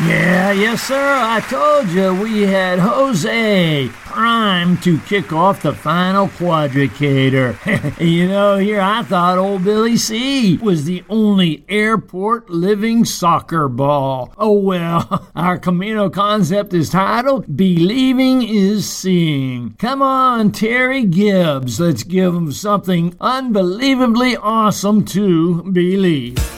Yeah, yes, sir. I told you we had Jose primed to kick off the final quadricator. Here I thought old Billy C was the only airport living soccer ball. Oh, well, our Camino concept is titled Believing is Seeing. Come on, Terry Gibbs. Let's give him something unbelievably awesome to believe.